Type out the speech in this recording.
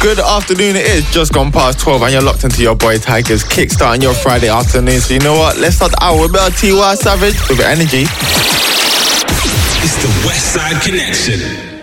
Good afternoon, it is just gone past 12 and you're locked into your boy Tigers, kickstarting your Friday afternoon. So you know what, let's start the hour with a bit of T.Y. Savage with your energy. It's the West Side Connection.